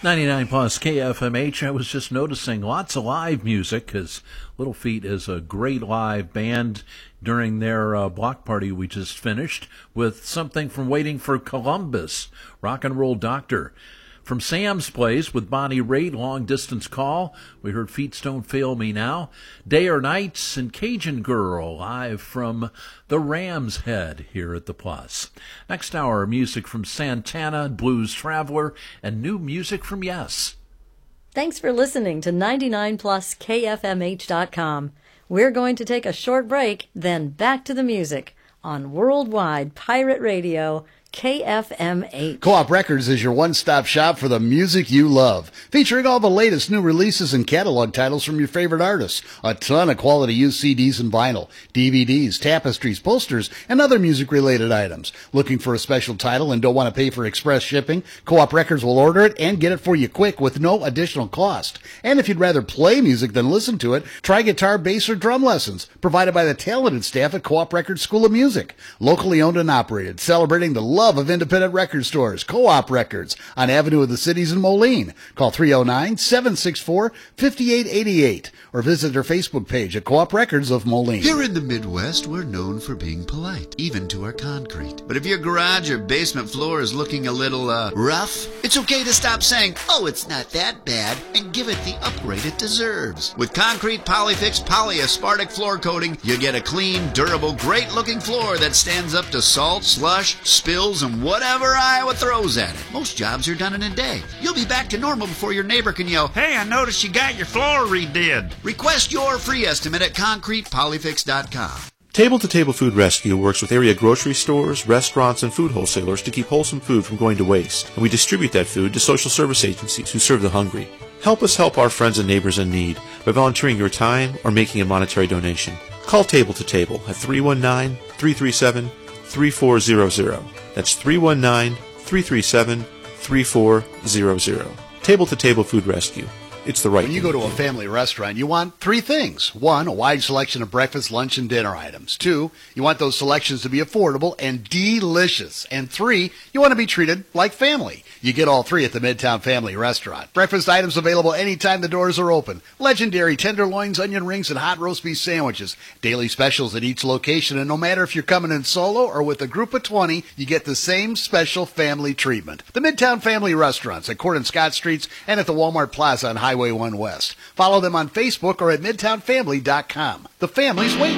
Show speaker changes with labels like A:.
A: 99 plus KFMH. I was just noticing lots of live music because Little Feat is a great live band. During their block party we just finished with something from Waiting for Columbus, Rock and Roll Doctor. From Sam's Place with Bonnie Raitt, Long Distance Call. We heard Feet Don't Fail Me Now. Day or Nights and Cajun Girl live from the Ram's Head here at the Plus. Next hour, music from Santana, Blues Traveler, and new music from Yes.
B: Thanks for listening to 99 plus KFMH.com. We're going to take a short break, then back to the music on Worldwide Pirate Radio, KFMH.
C: Co-op Records is your one-stop shop for the music you love, featuring all the latest new releases and catalog titles from your favorite artists. A ton of quality used CDs and vinyl, DVDs, tapestries, posters, and other music-related items. Looking for a special title and don't want to pay for express shipping? Co-op Records will order it and get it for you quick with no additional cost. And if you'd rather play music than listen to it, try guitar, bass, or drum lessons, provided by the talented staff at Co-op Records School of Music. Locally owned and operated, celebrating the love of independent record stores. Co-op Records on Avenue of the Cities in Moline. Call 309-764-5888 or visit their Facebook page at Co-op Records of Moline.
D: Here in the Midwest, we're known for being polite, even to our concrete. But if your garage or basement floor is looking a little, rough, it's okay to stop saying, "Oh, it's not that bad," and give it the upgrade it deserves. With Concrete Polyfix Polyaspartic Floor Coating, you get a clean, durable, great-looking floor that stands up to salt, slush, spills, and whatever Iowa throws at it. Most jobs are done in a day. You'll be back to normal before your neighbor can yell, "Hey, I noticed you got your floor redid." Request your free estimate at concretepolyfix.com.
E: Table to Table Food Rescue works with area grocery stores, restaurants, and food wholesalers to keep wholesome food from going to waste, and we distribute that food to social service agencies who serve the hungry. Help us help our friends and neighbors in need by volunteering your time or making a monetary donation. Call Table to Table at 319-337-3400. That's 319-337-3400. Table to Table Food Rescue. It's the right
C: When you go to a family restaurant, you want three things. One, a wide selection of breakfast, lunch, and dinner items. Two, you want those selections to be affordable and delicious. And three, you want to be treated like family. You get all three at the Midtown Family Restaurant. Breakfast items available anytime the doors are open. Legendary tenderloins, onion rings, and hot roast beef sandwiches. Daily specials at each location, and no matter if you're coming in solo or with a group of 20, you get the same special family treatment. The Midtown Family Restaurants at Court and Scott Streets and at the Walmart Plaza on Highway 1 West. Follow them on Facebook or at midtownfamily.com. The family's waiting.